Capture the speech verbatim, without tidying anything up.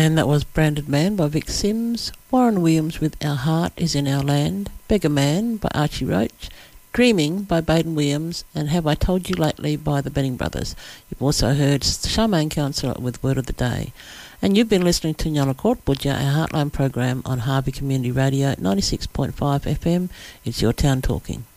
And that was Branded Man by Vic Sims, Warren Williams with Our Heart Is in Our Land, Beggar Man by Archie Roach, Dreaming by Baden Williams, and Have I Told You Lately by the Benning Brothers. You've also heard Charmaine Councillor with Word of the Day. And you've been listening to Nyala Court Budja, our Heartline program on Harvey Community Radio, ninety-six point five F M. It's your town talking.